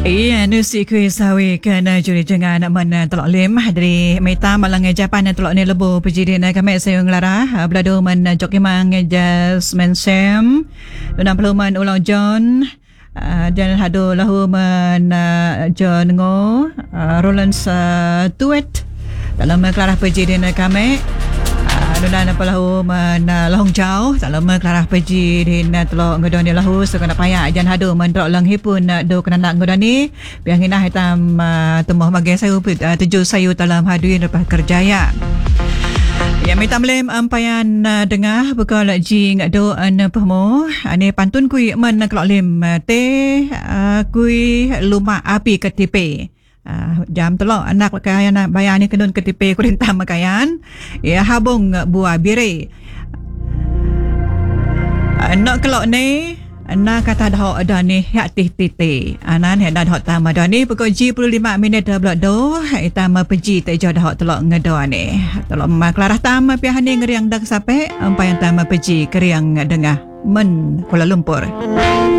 Iya, nusi kui sawi kena juri jangan mana telok lim dari meta malang Japan telok ni lebu pejiri na kami sayung lara belado man jokimang Jasmine Sam dan peluman ulang John dan hadu lahu man John Ngo Roland Tuet dalam kelarah pejiri na kami Nuna na palahu man lahong jauh tak lama kelarah peji din telok ngodoni lahu sekena payah jan hadu man telok lang hipun do kena nak ngodoni biang hinah hitam temuh magi sayu tujuh sayu dalam haduin lepas kerjaya ya mitam lem ampayan dengah bekal jing do an pemo ane pantun kui man kelok lem te kui luma api ketipe jam telok anak kaya nak bayar ni kedun ketipe kurintah makayan ya habung buah biri nak kelok ni anak kata dah ada ni hak tih anan hendak dah tambah dah ni pukul 15 minit belak do itama peji tak jauh dah telok ngedo ni telok maklarah tama piah ni ngeriang dak sampai ampai tama peji keriang dengah men Kuala Lumpur.